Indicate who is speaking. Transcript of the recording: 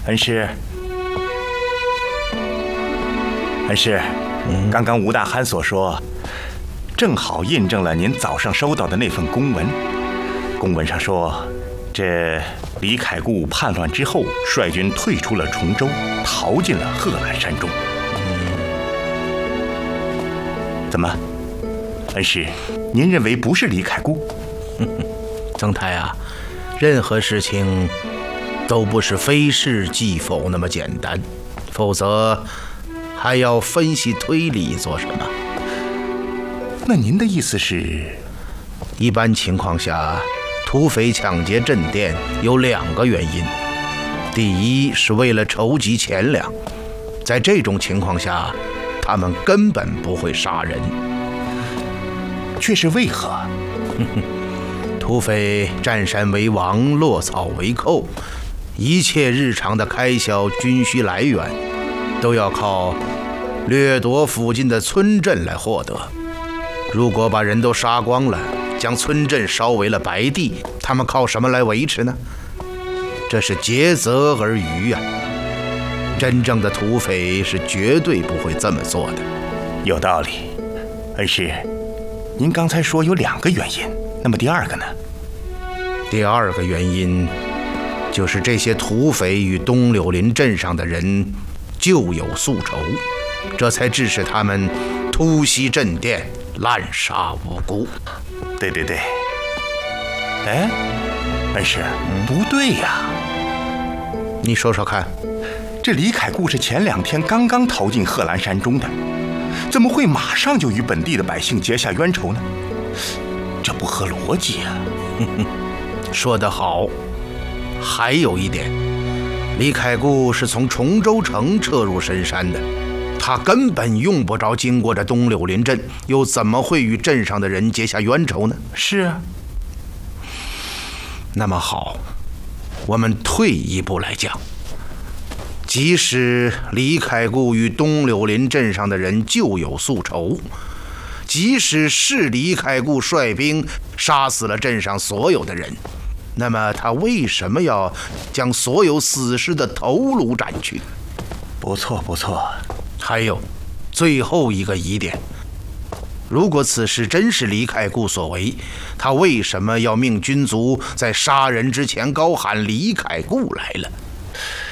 Speaker 1: 恩师，恩师，刚刚吴大憨所说，正好印证了您早上收到的那份公文。公文上说，这李凯固叛乱之后，率军退出了崇州，逃进了贺兰山中。怎么，恩师，您认为不是李凯固？
Speaker 2: 曾太啊，任何事情都不是非是即否那么简单，否则还要分析推理做什么？
Speaker 1: 那您的意思是，
Speaker 2: 一般情况下，土匪抢劫镇店有2个原因。第一是为了筹集钱粮，在这种情况下，他们根本不会杀人。
Speaker 1: 却是为何？
Speaker 2: 土匪占山为王，落草为寇，一切日常的开销、军需来源，都要靠掠夺附近的村镇来获得。如果把人都杀光了，将村镇烧为了白地，他们靠什么来维持呢？这是竭泽而渔啊！真正的土匪是绝对不会这么做的。
Speaker 1: 有道理，恩师，您刚才说有2个原因，那么第2个呢？
Speaker 2: 第2个原因就是这些土匪与东柳林镇上的人旧有宿仇，这才致使他们突袭镇店，滥杀无辜。
Speaker 1: 对对对。哎，恩师，不对呀。
Speaker 2: 你说说看，
Speaker 1: 这李凯固是前2天刚刚逃进贺兰山中的，怎么会马上就与本地的百姓结下冤仇呢？这不合逻辑啊。
Speaker 2: 说得好。还有一点，李凯固是从崇州城撤入深山的，他根本用不着经过这东柳林镇，又怎么会与镇上的人结下冤仇呢？
Speaker 1: 是啊。
Speaker 2: 那么好，我们退一步来讲，即使李凯固与东柳林镇上的人旧有宿仇，即使是李凯固率兵杀死了镇上所有的人，那么他为什么要将所有死尸的头颅斩去？
Speaker 1: 不错不错。
Speaker 2: 还有最后一个疑点，如果此事真是李凯固所为，他为什么要命军卒在杀人之前高喊李凯固来了？